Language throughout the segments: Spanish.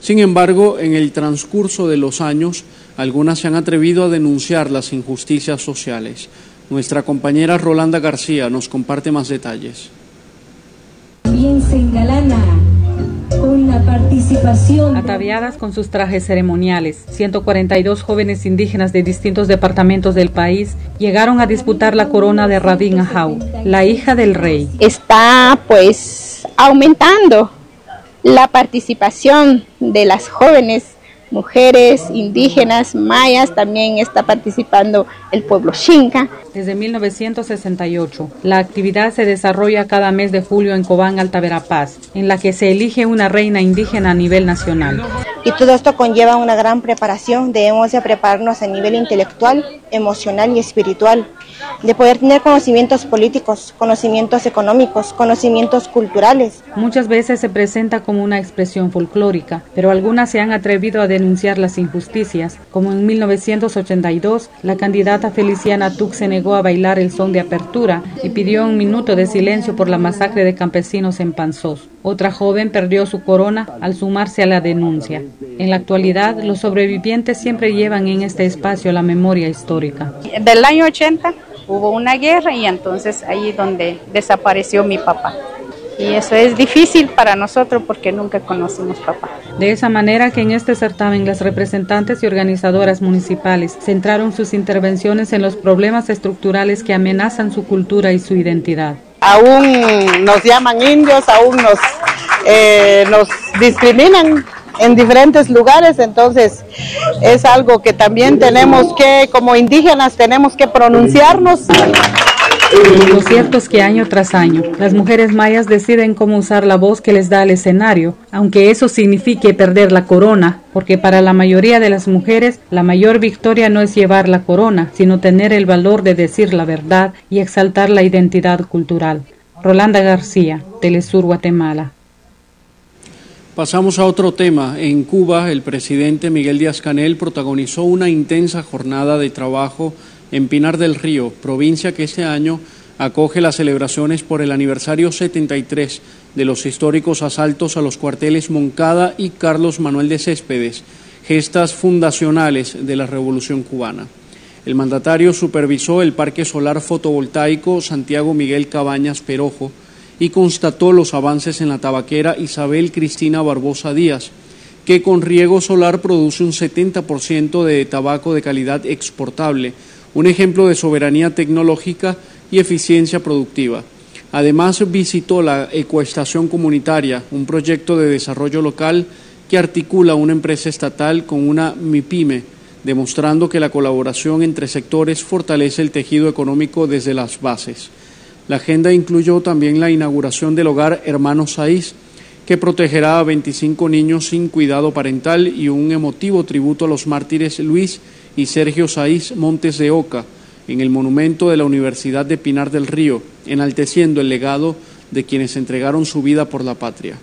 Sin embargo, en el transcurso de los años, algunas se han atrevido a denunciar las injusticias sociales. Nuestra compañera Rolanda García nos comparte más detalles. Bien se engalana con la participación. Ataviadas con sus trajes ceremoniales, 142 jóvenes indígenas de distintos departamentos del país llegaron a disputar la corona de Rabín Ajau, la hija del rey. Está pues aumentando la participación de las jóvenes mujeres indígenas, mayas, también está participando el pueblo xinca. Desde 1968, la actividad se desarrolla cada mes de julio en Cobán, Alta Verapaz, en la que se elige una reina indígena a nivel nacional. Y todo esto conlleva una gran preparación, debemos de prepararnos a nivel intelectual, emocional y espiritual, de poder tener conocimientos políticos, conocimientos económicos, conocimientos culturales. Muchas veces se presenta como una expresión folclórica, pero algunas se han atrevido a denunciar las injusticias, como en 1982, la candidata Feliciana Tuc se negó a bailar el son de apertura y pidió un minuto de silencio por la masacre de campesinos en Panzós. Otra joven perdió su corona al sumarse a la denuncia. En la actualidad, los sobrevivientes siempre llevan en este espacio la memoria histórica. Del año 80 hubo una guerra y entonces ahí donde desapareció mi papá. Y eso es difícil para nosotros porque nunca conocimos papá. De esa manera que en este certamen las representantes y organizadoras municipales centraron sus intervenciones en los problemas estructurales que amenazan su cultura y su identidad. Aún nos llaman indios, aún nos discriminan en diferentes lugares, entonces es algo que también tenemos que, como indígenas, tenemos que pronunciarnos. Lo cierto es que año tras año, las mujeres mayas deciden cómo usar la voz que les da el escenario, aunque eso signifique perder la corona, porque para la mayoría de las mujeres, la mayor victoria no es llevar la corona, sino tener el valor de decir la verdad y exaltar la identidad cultural. Rolanda García, Telesur Guatemala. Pasamos a otro tema. En Cuba, el presidente Miguel Díaz-Canel protagonizó una intensa jornada de trabajo en Pinar del Río, provincia que este año acoge las celebraciones por el aniversario 73 de los históricos asaltos a los cuarteles Moncada y Carlos Manuel de Céspedes, gestas fundacionales de la Revolución Cubana. El mandatario supervisó el Parque Solar Fotovoltaico Santiago Miguel Cabañas Perojo y constató los avances en la tabaquera Isabel Cristina Barbosa Díaz, que con riego solar produce un 70% de tabaco de calidad exportable, un ejemplo de soberanía tecnológica y eficiencia productiva. Además, visitó la Ecoestación Comunitaria, un proyecto de desarrollo local que articula una empresa estatal con una MIPYME, demostrando que la colaboración entre sectores fortalece el tejido económico desde las bases. La agenda incluyó también la inauguración del hogar Hermanos Saiz, que protegerá a 25 niños sin cuidado parental, y un emotivo tributo a los mártires Luis y Sergio Saiz Montes de Oca en el monumento de la Universidad de Pinar del Río, enalteciendo el legado de quienes entregaron su vida por la patria.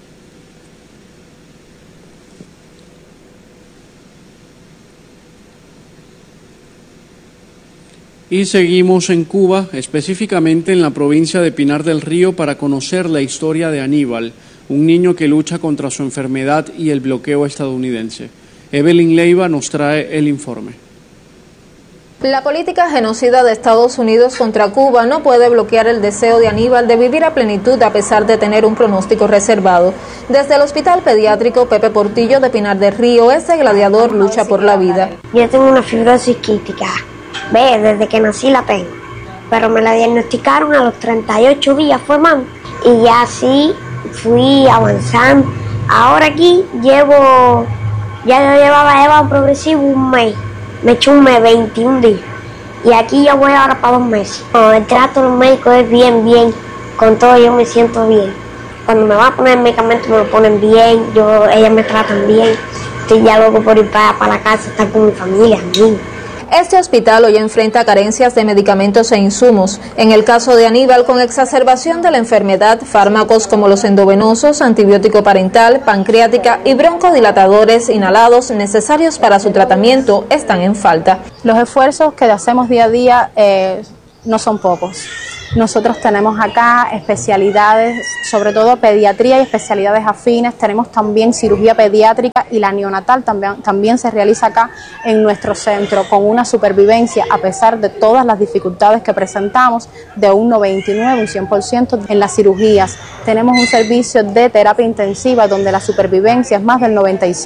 Y seguimos en Cuba, específicamente en la provincia de Pinar del Río, para conocer la historia de Aníbal, un niño que lucha contra su enfermedad y el bloqueo estadounidense. Evelyn Leiva nos trae el informe. La política genocida de Estados Unidos contra Cuba no puede bloquear el deseo de Aníbal de vivir a plenitud a pesar de tener un pronóstico reservado. Desde el Hospital Pediátrico Pepe Portillo de Pinar del Río, este gladiador lucha por la vida. Yo tengo una fibrosis quística. Ve, desde que nací la tengo, pero me la diagnosticaron a los 38 días formando y ya así fui avanzando. Ahora aquí ya yo llevaba un progresivo un mes, me eché un mes, 21 días y aquí ya voy ahora para 2 meses. El trato de los médicos es bien, con todo yo me siento bien. Cuando me van a poner el medicamento me lo ponen bien, ellas me tratan bien, estoy ya loco por ir para la casa, estar con mi familia, amigos. Este hospital hoy enfrenta carencias de medicamentos e insumos. En el caso de Aníbal, con exacerbación de la enfermedad, fármacos como los endovenosos, antibiótico parental, pancreática y broncodilatadores inhalados necesarios para su tratamiento están en falta. Los esfuerzos que hacemos día a día no son pocos. Nosotros tenemos acá especialidades, sobre todo pediatría y especialidades afines. Tenemos también cirugía pediátrica y la neonatal también se realiza acá en nuestro centro, con una supervivencia, a pesar de todas las dificultades que presentamos, de un 99, un 100% en las cirugías. Tenemos un servicio de terapia intensiva donde la supervivencia es más del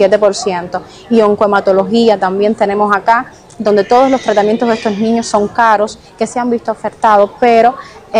97%, y oncohematología también tenemos acá, donde todos los tratamientos de estos niños son caros, que se han visto ofertados, pero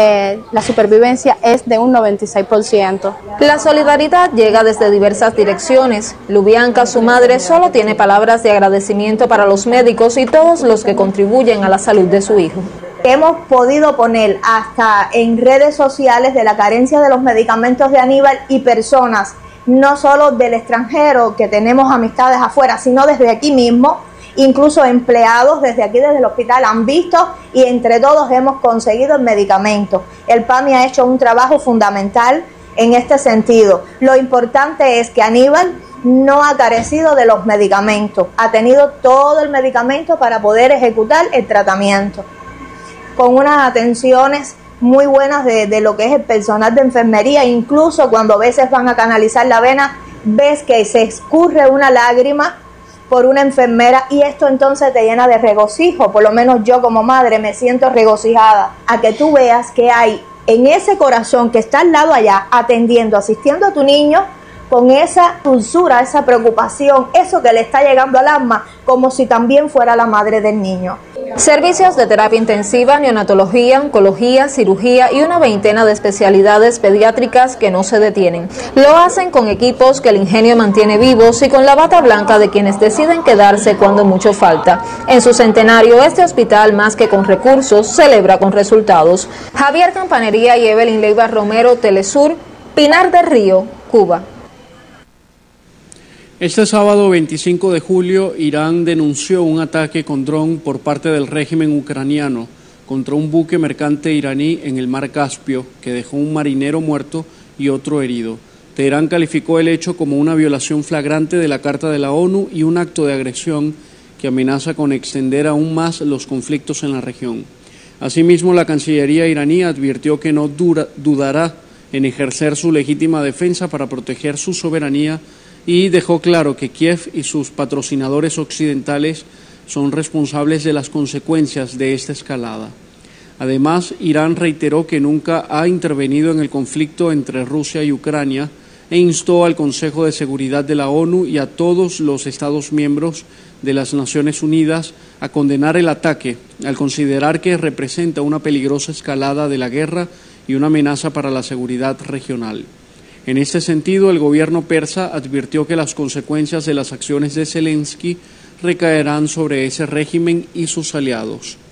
la supervivencia es de un 96%. La solidaridad llega desde diversas direcciones. Lubianca, su madre, solo tiene palabras de agradecimiento para los médicos y todos los que contribuyen a la salud de su hijo. Hemos podido poner hasta en redes sociales de la carencia de los medicamentos de Aníbal, y personas, no solo del extranjero, que tenemos amistades afuera, sino desde aquí mismo. Incluso empleados desde aquí, desde el hospital, han visto, y entre todos hemos conseguido el medicamento. El PAMI ha hecho un trabajo fundamental en este sentido. Lo importante es que Aníbal no ha carecido de los medicamentos, ha tenido todo el medicamento para poder ejecutar el tratamiento, con unas atenciones muy buenas de lo que es el personal de enfermería. Incluso cuando a veces van a canalizar la vena, ves que se escurre una lágrima por una enfermera, y esto entonces te llena de regocijo. Por lo menos yo como madre me siento regocijada a que tú veas que hay en ese corazón que está al lado allá, atendiendo, asistiendo a tu niño, con esa dulzura, esa preocupación, eso que le está llegando al alma, como si también fuera la madre del niño. Servicios de terapia intensiva, neonatología, oncología, cirugía y una veintena de especialidades pediátricas que no se detienen. Lo hacen con equipos que el ingenio mantiene vivos y con la bata blanca de quienes deciden quedarse cuando mucho falta. En su centenario, este hospital, más que con recursos, celebra con resultados. Javier Campanería y Evelyn Leiva Romero, Telesur, Pinar del Río, Cuba. Este sábado 25 de julio, Irán denunció un ataque con dron por parte del régimen ucraniano contra un buque mercante iraní en el mar Caspio, que dejó un marinero muerto y otro herido. Teherán calificó el hecho como una violación flagrante de la Carta de la ONU y un acto de agresión que amenaza con extender aún más los conflictos en la región. Asimismo, la Cancillería iraní advirtió que no dudará en ejercer su legítima defensa para proteger su soberanía, y dejó claro que Kiev y sus patrocinadores occidentales son responsables de las consecuencias de esta escalada. Además, Irán reiteró que nunca ha intervenido en el conflicto entre Rusia y Ucrania e instó al Consejo de Seguridad de la ONU y a todos los Estados miembros de las Naciones Unidas a condenar el ataque, al considerar que representa una peligrosa escalada de la guerra y una amenaza para la seguridad regional. En este sentido, el gobierno persa advirtió que las consecuencias de las acciones de Zelensky recaerán sobre ese régimen y sus aliados.